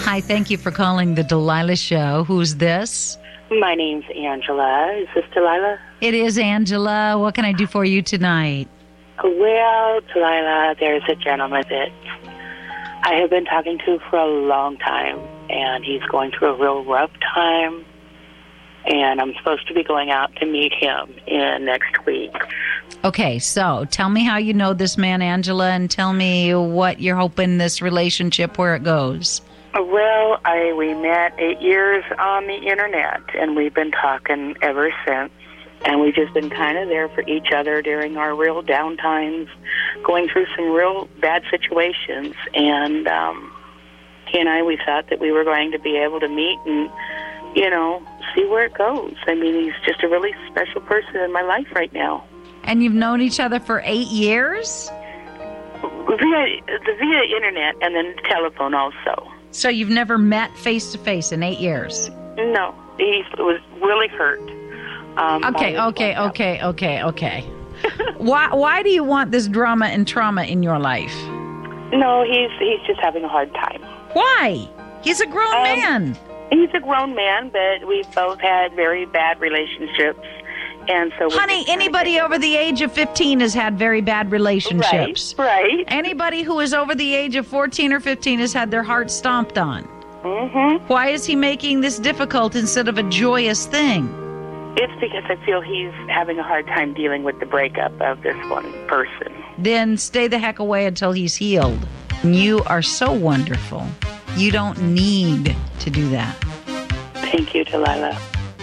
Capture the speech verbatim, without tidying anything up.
Hi, thank you for calling the Delilah Show. Who's this? My name's Angela. Is this Delilah? It is Angela. What can I do for you tonight? Well, Delilah, there's a gentleman that I have been talking to for a long time, and he's going through a real rough time, and I'm supposed to be going out to meet him in next week. Okay, so tell me how you know this man, Angela, and tell me what you're hoping this relationship, where it goes. Well, I we met eight years on the internet, and we've been talking ever since. And we've just been kind of there for each other during our real down times, going through some real bad situations. And um, he and I, we thought that we were going to be able to meet and, you know, see where it goes. I mean, he's just a really special person in my life right now. And you've known each other for eight years? Via, via internet and then telephone also. So you've never met face-to-face in eight years? No, he was really hurt. Um, okay, okay, okay, okay, okay. why Why do you want this drama and trauma in your life? No, he's he's just having a hard time. Why? He's a grown um, man. He's a grown man, but we've both had very bad relationships. And so, honey, anybody over the age of fifteen has had very bad relationships. Right, right. Anybody who is over the age of fourteen or fifteen has had their heart stomped on. Mm-hmm. Why is he making this difficult instead of a joyous thing? It's because I feel he's having a hard time dealing with the breakup of this one person. Then stay the heck away until he's healed. You are so wonderful. You don't need to do that. Thank you, Delilah.